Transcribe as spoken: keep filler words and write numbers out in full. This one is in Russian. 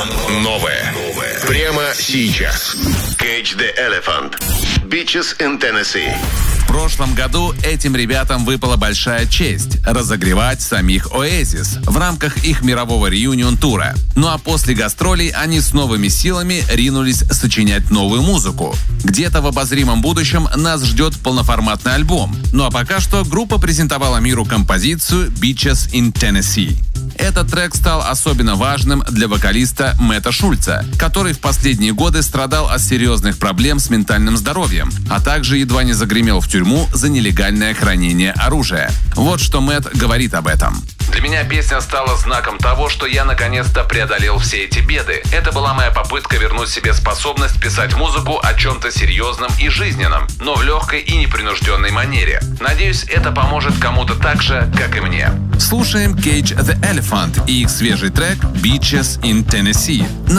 Новое. Прямо сейчас. Cage the Elephant. Beaches in Tennessee. В прошлом году этим ребятам выпала большая честь – разогревать самих Oasis в рамках их мирового реюнион-тура. Ну а после гастролей они с новыми силами ринулись сочинять новую музыку. Где-то в обозримом будущем нас ждет полноформатный альбом. Ну а пока что группа презентовала миру композицию «Beaches in Tennessee». Этот трек стал особенно важным для вокалиста Мэтта Шульца, который в последние годы страдал от серьезных проблем с ментальным здоровьем, а также едва не загремел в тюрьму за нелегальное хранение оружия. Вот что Мэтт говорит об этом. Для меня песня стала знаком того, что я наконец-то преодолел все эти беды. Это была моя попытка вернуть себе способность писать музыку о чем-то серьезном и жизненном, но в легкой и непринужденной манере. Надеюсь, это поможет кому-то так же, как и мне. Слушаем Cage the Elephant и их свежий трек «Beaches in Tennessee»